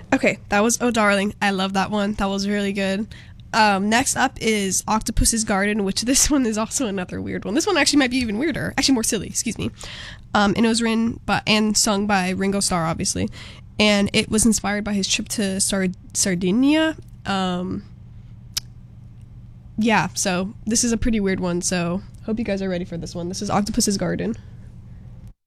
Okay, that was Oh Darling. I love that one. That was really good. Next up is Octopus's Garden, which this one is also another weird one. This one actually might be even weirder. Actually, more silly, excuse me. And it was written by, and sung by Ringo Starr, obviously. And it was inspired by his trip to Sardinia. Yeah, so this is a pretty weird one, so hope you guys are ready for this one. This is Octopus's Garden.